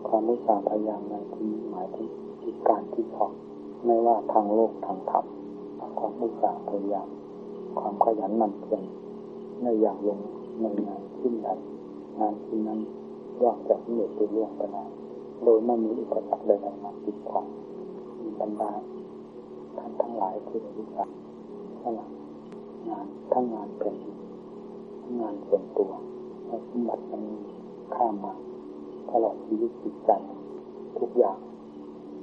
ความอุตสาห์พยายามในที่นี้หมายถึงกิจการที่ชอบไม่ว่าทางโลกทางธรรมความอุตสาห์พยายามความขยันหมั่นเพียรไม่อยากลงในงานชิ้นใดงานชิ้นนั้นย่อมจะสำเร็จโดยล่วงไปแล้วโดยไม่มีอุปสรรคใดๆมากีดขวางมีบรรดาท่านทั้งหลายที่ได้รู้จักสละงานทั้งงานเป็นทั้งงานส่วนตัวและสมบัติมันข้ามมาตลอดชีวิตจิตใจทุกอย่าง